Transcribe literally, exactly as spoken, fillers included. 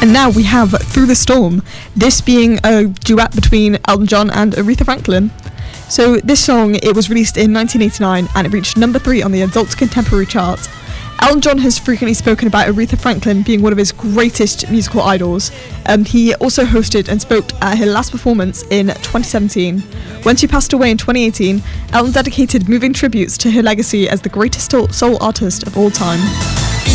And now we have Through the Storm, this being a duet between Elton John and Aretha Franklin. So this song, it was released in nineteen eighty-nine and it reached number three on the Adult Contemporary chart. Elton John has frequently spoken about Aretha Franklin being one of his greatest musical idols. Um, he also hosted and spoke at her last performance in twenty seventeen. When she passed away in twenty eighteen, Elton dedicated moving tributes to her legacy as the greatest soul artist of all time.